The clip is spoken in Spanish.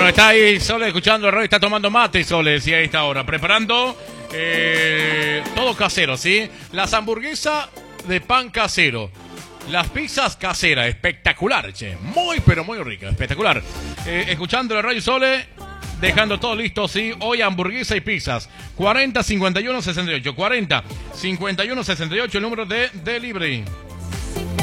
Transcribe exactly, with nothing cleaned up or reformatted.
Bueno, está ahí Sole escuchando el radio, está tomando mate Sole, sí, a esta hora, preparando eh, todo casero, ¿sí? Las hamburguesas de pan casero, las pizzas caseras, espectacular, che, muy pero muy rica, espectacular. Eh, escuchando el radio Sole, dejando todo listo, sí, hoy hamburguesa y pizzas, cuarenta cincuenta y uno sesenta y ocho, cuarenta cincuenta y uno sesenta y ocho, el número de delivery.